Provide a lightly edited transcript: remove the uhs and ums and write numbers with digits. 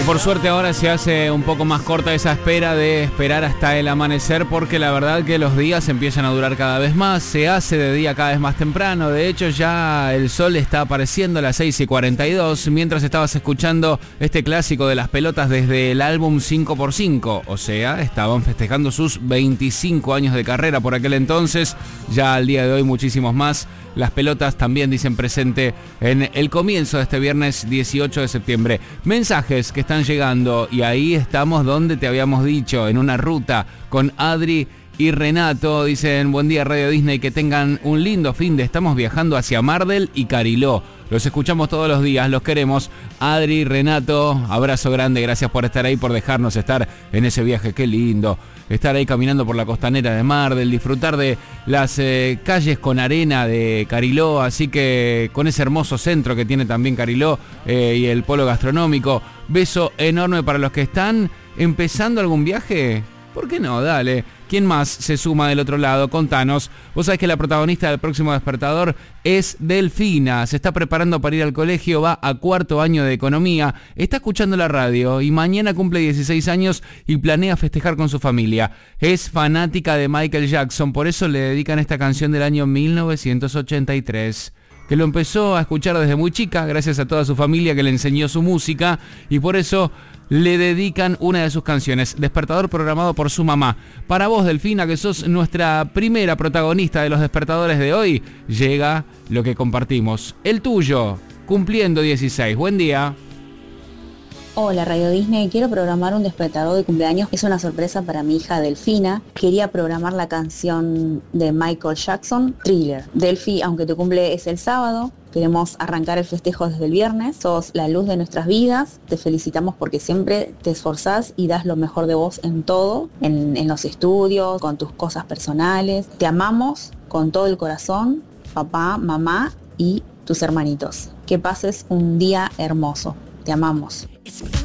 Por suerte ahora se hace un poco más corta esa espera de esperar hasta el amanecer, porque la verdad que los días empiezan a durar cada vez más, se hace de día cada vez más temprano. De hecho ya el sol está apareciendo a las 6:42, mientras estabas escuchando este clásico de las pelotas desde el álbum 5x5, o sea, estaban festejando sus 25 años de carrera por aquel entonces. Ya al día de hoy muchísimos más. Las pelotas también dicen presente en el comienzo de este viernes 18 de septiembre. Mensajes que están llegando y ahí estamos donde te habíamos dicho, en una ruta con Adri y Renato. Dicen: buen día Radio Disney, que tengan un lindo fin de. Estamos viajando hacia Mardel y Cariló. Los escuchamos todos los días, los queremos. Adri, Renato, abrazo grande, gracias por estar ahí, por dejarnos estar en ese viaje, qué lindo. Estar ahí caminando por la costanera de Mardel, disfrutar de las calles con arena de Cariló, así que con ese hermoso centro que tiene también Cariló y el polo gastronómico. Beso enorme para los que están empezando algún viaje. ¿Por qué no? Dale. ¿Quién más se suma del otro lado? Contanos. Vos sabés que la protagonista del próximo despertador es Delfina. Se está preparando para ir al colegio, va a 4º año de economía, está escuchando la radio y mañana cumple 16 años y planea festejar con su familia. Es fanática de Michael Jackson, por eso le dedican esta canción del año 1983. Que lo empezó a escuchar desde muy chica, gracias a toda su familia que le enseñó su música, y por eso le dedican una de sus canciones, Despertador, programado por su mamá. Para vos, Delfina, que sos nuestra primera protagonista de los despertadores de hoy, llega lo que compartimos. El tuyo, cumpliendo 16. Buen día. Hola Radio Disney, quiero programar un despertador de cumpleaños. Es una sorpresa para mi hija Delfina. Quería programar la canción de Michael Jackson, Thriller. Delfi, aunque tu cumple es el sábado, queremos arrancar el festejo desde el viernes. Sos la luz de nuestras vidas. Te felicitamos porque siempre te esforzás y das lo mejor de vos en todo, en los estudios, con tus cosas personales. Te amamos con todo el corazón, papá, mamá y tus hermanitos. Que pases un día hermoso. Te amamos.